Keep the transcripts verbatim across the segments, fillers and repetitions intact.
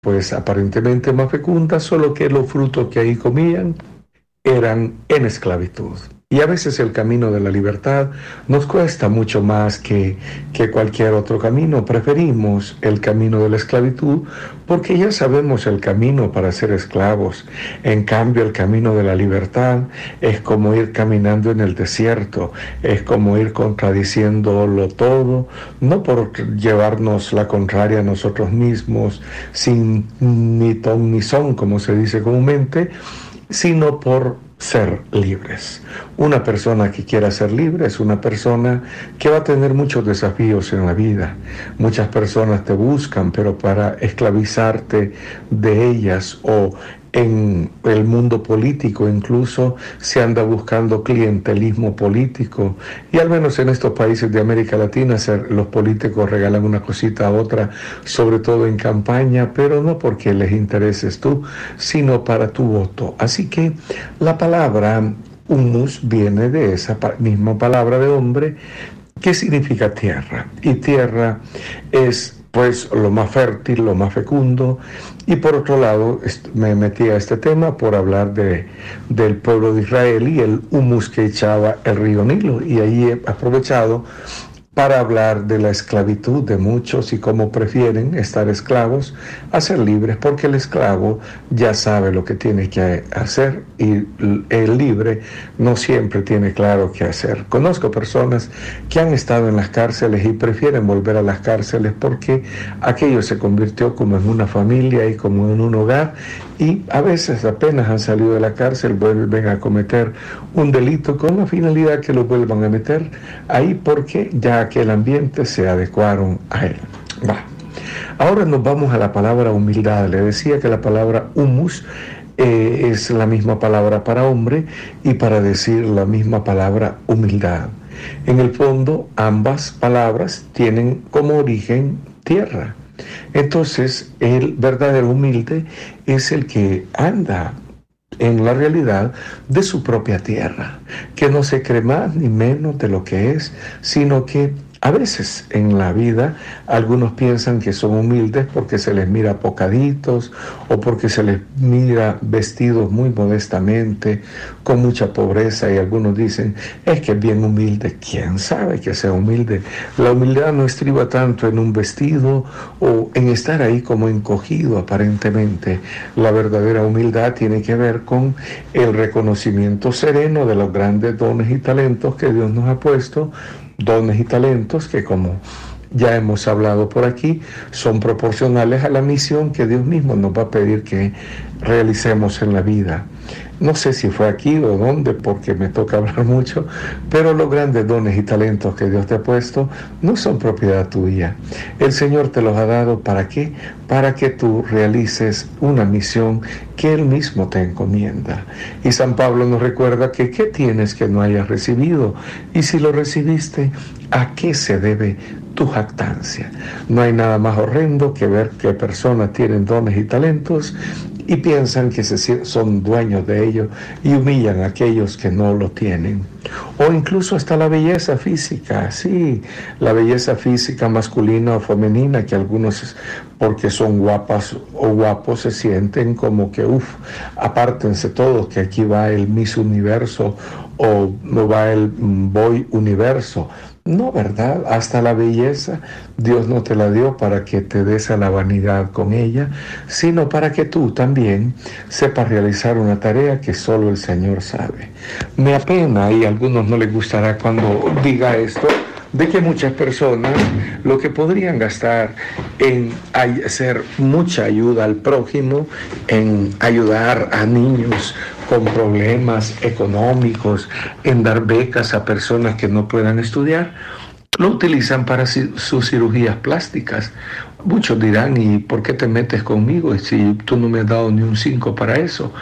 pues aparentemente más fecunda, solo que los frutos que ahí comían eran en esclavitud. Y a veces el camino de la libertad nos cuesta mucho más que, que cualquier otro camino. Preferimos el camino de la esclavitud porque ya sabemos el camino para ser esclavos. En cambio, el camino de la libertad es como ir caminando en el desierto, es como ir contradiciéndolo todo, no por llevarnos la contraria a nosotros mismos, sin ni ton ni son, como se dice comúnmente, sino por ser libres. Una persona que quiera ser libre es una persona que va a tener muchos desafíos en la vida. Muchas personas te buscan, pero para esclavizarte de ellas, o en el mundo político incluso se anda buscando clientelismo político, y al menos en estos países de América Latina los políticos regalan una cosita a otra, sobre todo en campaña, pero no porque les intereses tú, sino para tu voto. Así que la palabra humus viene de esa misma palabra de hombre que significa tierra, y tierra es pues lo más fértil, lo más fecundo. Y por otro lado, me metí a este tema por hablar de, del pueblo de Israel y el humus que echaba el río Nilo, y ahí he aprovechado para hablar de la esclavitud de muchos y cómo prefieren estar esclavos a ser libres, porque el esclavo ya sabe lo que tiene que hacer y el libre no siempre tiene claro qué hacer. Conozco personas que han estado en las cárceles y prefieren volver a las cárceles porque aquello se convirtió como en una familia y como en un hogar, y a veces apenas han salido de la cárcel vuelven a cometer un delito con la finalidad que lo vuelvan a meter ahí porque ya que el ambiente se adecuaron a él. Va. Ahora nos vamos a la palabra humildad. Le decía que la palabra humus eh, es la misma palabra para hombre y para decir la misma palabra humildad. En el fondo, ambas palabras tienen como origen tierra. Entonces, el verdadero humilde es el que anda en la realidad de su propia tierra, que no se cree más ni menos de lo que es, sino que a veces en la vida algunos piensan que son humildes porque se les mira apocaditos o porque se les mira vestidos muy modestamente, con mucha pobreza, y algunos dicen, es que es bien humilde. ¿Quién sabe que sea humilde? La humildad no estriba tanto en un vestido o en estar ahí como encogido aparentemente. La verdadera humildad tiene que ver con el reconocimiento sereno de los grandes dones y talentos que Dios nos ha puesto, dones y talentos que, como ya hemos hablado por aquí, son proporcionales a la misión que Dios mismo nos va a pedir que realicemos en la vida. No sé si fue aquí o dónde, porque me toca hablar mucho, pero los grandes dones y talentos que Dios te ha puesto no son propiedad tuya. El Señor te los ha dado, ¿para qué? Para que tú realices una misión que Él mismo te encomienda. Y San Pablo nos recuerda que ¿qué tienes que no hayas recibido? Y si lo recibiste, ¿a qué se debe tu jactancia? No hay nada más horrendo que ver que personas tienen dones y talentos y piensan que se, son dueños de ellos y humillan a aquellos que no lo tienen. O incluso hasta la belleza física, sí, la belleza física masculina o femenina, que algunos, porque son guapas o guapos, se sienten como que, uff, apártense todos, que aquí va el Miss Universo o no va el Boy Universo. No, ¿verdad? Hasta la belleza Dios no te la dio para que te des a la vanidad con ella, sino para que tú también sepas realizar una tarea que solo el Señor sabe. Me apena, y a algunos no les gustará cuando diga esto, de que muchas personas lo que podrían gastar en hacer mucha ayuda al prójimo, en ayudar a niños con problemas económicos, en dar becas a personas que no puedan estudiar, lo utilizan para sus cirugías plásticas. Muchos dirán, ¿y por qué te metes conmigo si tú no me has dado ni un cinco para eso?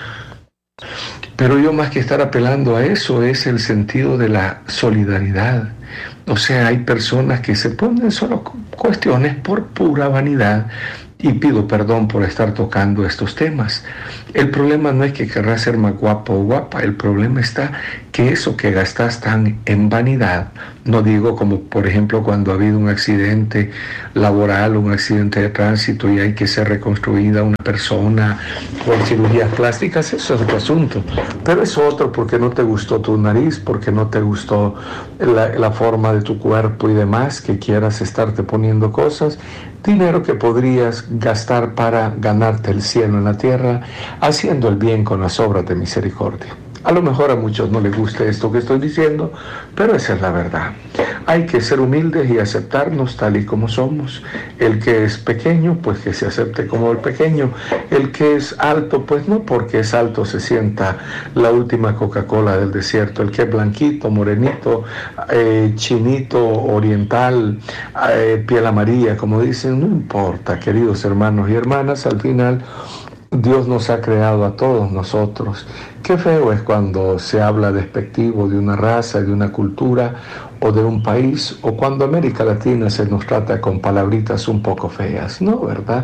Pero yo, más que estar apelando a eso, es el sentido de la solidaridad. O sea, hay personas que se ponen solo cuestiones por pura vanidad y pido perdón por estar tocando estos temas. El problema no es que querrás ser más guapo o guapa, el problema está que eso que gastas tan en vanidad, no digo como por ejemplo cuando ha habido un accidente laboral o un accidente de tránsito y hay que ser reconstruida una persona por cirugías plásticas, eso es otro asunto, pero es otro porque no te gustó tu nariz, porque no te gustó la, la forma de tu cuerpo y demás, que quieras estarte poniendo cosas, dinero que podrías gastar para ganarte el cielo en la tierra, haciendo el bien con las obras de misericordia. A lo mejor a muchos no les guste esto que estoy diciendo, pero esa es la verdad. Hay que ser humildes y aceptarnos tal y como somos. El que es pequeño, pues que se acepte como el pequeño. El que es alto, pues no porque es alto se sienta la última Coca-Cola del desierto. El que es blanquito, morenito, eh, chinito, oriental, eh, piel amarilla, como dicen, no importa, queridos hermanos y hermanas, al final Dios nos ha creado a todos nosotros. Qué feo es cuando se habla despectivo de una raza, de una cultura o de un país, o cuando América Latina se nos trata con palabritas un poco feas, ¿no? ¿Verdad?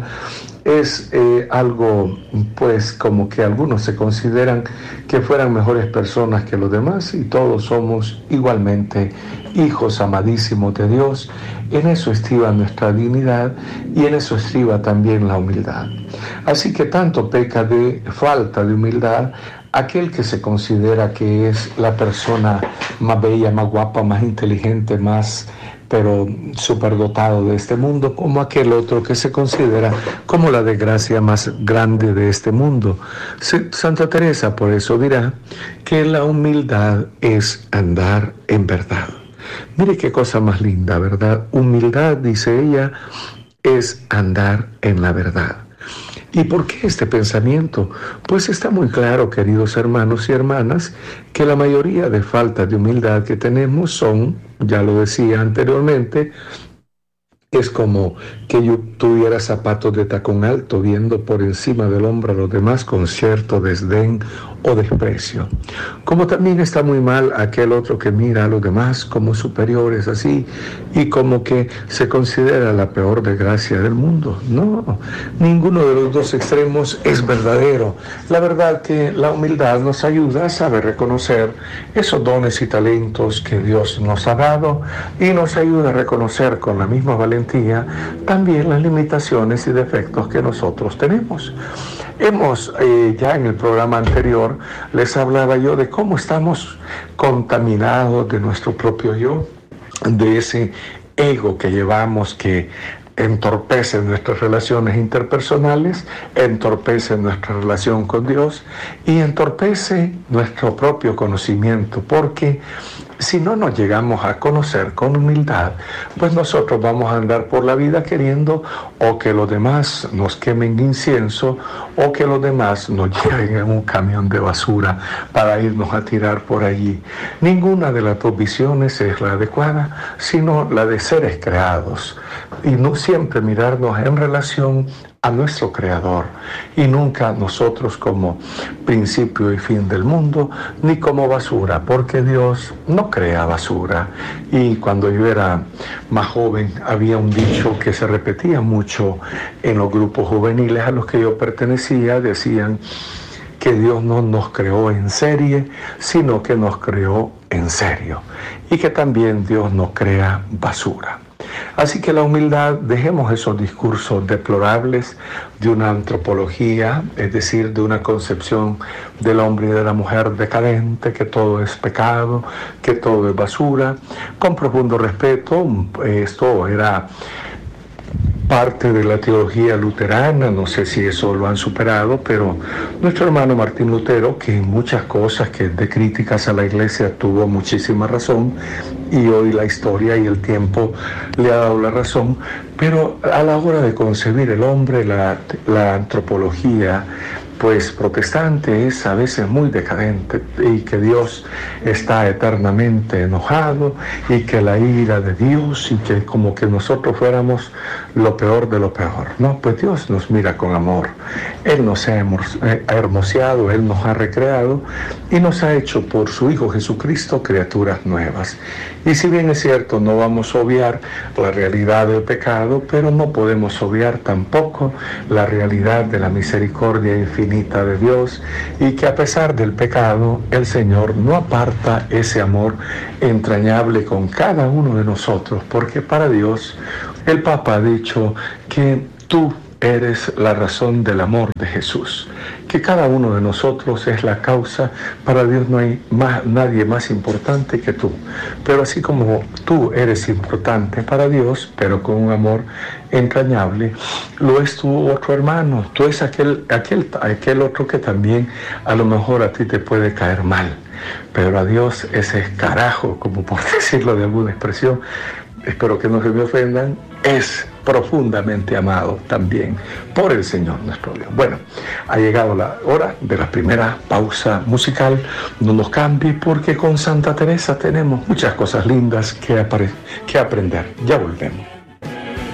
Es eh, algo, pues, como que algunos se consideran que fueran mejores personas que los demás y todos somos igualmente hijos amadísimos de Dios. En eso estriba nuestra dignidad y en eso estriba también la humildad. Así que tanto peca de falta de humildad aquel que se considera que es la persona más bella, más guapa, más inteligente, más pero superdotado de este mundo, como aquel otro que se considera como la desgracia más grande de este mundo. Santa Teresa por eso dirá que la humildad es andar en verdad. Mire qué cosa más linda, ¿verdad? Humildad, dice ella, es andar en la verdad. ¿Y por qué este pensamiento? Pues está muy claro, queridos hermanos y hermanas, que la mayoría de faltas de humildad que tenemos son, ya lo decía anteriormente, es como que yo tuviera zapatos de tacón alto viendo por encima del hombro a los demás con cierto desdén o desprecio. Como también está muy mal aquel otro que mira a los demás como superiores así y como que se considera la peor desgracia del mundo. No, ninguno de los dos extremos es verdadero. La verdad que la humildad nos ayuda a saber reconocer esos dones y talentos que Dios nos ha dado y nos ayuda a reconocer con la misma valentía también las limitaciones y defectos que nosotros tenemos. Hemos, eh, ya en el programa anterior, les hablaba yo de cómo estamos contaminados de nuestro propio yo, de ese ego que llevamos que entorpece nuestras relaciones interpersonales, entorpece nuestra relación con Dios y entorpece nuestro propio conocimiento, porque si no nos llegamos a conocer con humildad, pues nosotros vamos a andar por la vida queriendo o que los demás nos quemen incienso o que los demás nos lleven en un camión de basura para irnos a tirar por allí. Ninguna de las dos visiones es la adecuada, sino la de seres creados y no siempre mirarnos en relación a nuestro Creador y nunca nosotros como principio y fin del mundo ni como basura, porque Dios no crea basura. Y cuando yo era más joven había un dicho que se repetía mucho en los grupos juveniles a los que yo pertenecía, decían que Dios no nos creó en serie, sino que nos creó en serio y que también Dios no crea basura. Así que la humildad, dejemos esos discursos deplorables de una antropología, es decir, de una concepción del hombre y de la mujer decadente, que todo es pecado, que todo es basura. Con profundo respeto, esto era parte de la teología luterana, no sé si eso lo han superado, pero nuestro hermano Martín Lutero, que en muchas cosas que de críticas a la iglesia tuvo muchísima razón, y hoy la historia y el tiempo le ha dado la razón, pero a la hora de concebir el hombre, la, la antropología pues protestante es a veces muy decadente y que Dios está eternamente enojado y que la ira de Dios y que como que nosotros fuéramos lo peor de lo peor. No, pues Dios nos mira con amor. Él nos ha hermoseado, Él nos ha recreado y nos ha hecho por su Hijo Jesucristo criaturas nuevas. Y si bien es cierto, no vamos a obviar la realidad del pecado, pero no podemos obviar tampoco la realidad de la misericordia infinita de Dios y que a pesar del pecado, el Señor no aparta ese amor entrañable con cada uno de nosotros, porque para Dios, el Papa ha dicho que tú eres la razón del amor de Jesús, que cada uno de nosotros es la causa. Para Dios no hay más, nadie más importante que tú, pero así como tú eres importante para Dios, pero con un amor entrañable, lo es tu otro hermano, tú es aquel, aquel, aquel otro que también a lo mejor a ti te puede caer mal, pero a Dios ese carajo, como por decirlo de alguna expresión, espero que no se me ofendan, es profundamente amado también por el Señor nuestro Dios. Bueno, ha llegado la hora de la primera pausa musical. No nos cambie porque con Santa Teresa tenemos muchas cosas lindas que, apare- que aprender. Ya volvemos.